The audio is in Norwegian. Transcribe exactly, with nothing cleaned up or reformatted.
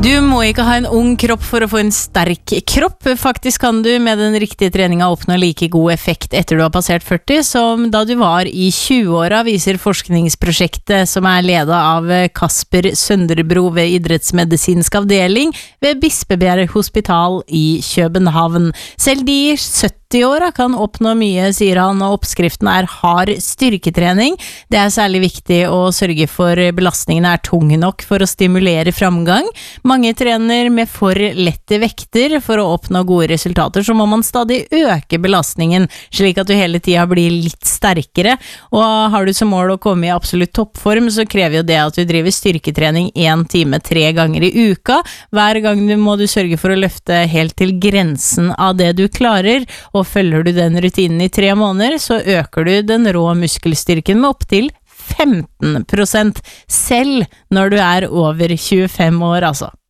Du må ikke ha en ung kropp for å få en sterk kropp. Faktisk kan du med den riktige treninga oppnå like god effekt etter du har passert førti som da du var i tjueåra, viser forskningsprosjektet som er ledet av Kasper Sønderbro ved idrettsmedisinsk avdeling ved Bispebjerg Hospital i København. Selv de sytti-åra kan oppnå mye, sier han, og oppskriften er hard styrketrening. Det er særlig viktig å sørge for belastningen er tung nok for å stimulere framgang. Mange trener med for lette vekter. For å oppnå gode resultater så må man stadig øke belastningen, slik at du hele tiden blir litt sterkere. Og har du som mål å komme i absolutt toppform, så krever jo det at du driver styrketrening en time tre ganger i uka. Hver gang du må du sørge for å løfte helt til grensen av det du klarer, og følger du den rutinen i tre måneder, så øker du den rå muskelstyrken med opptil femten prosent, selv når du er over tjuefem år, altså.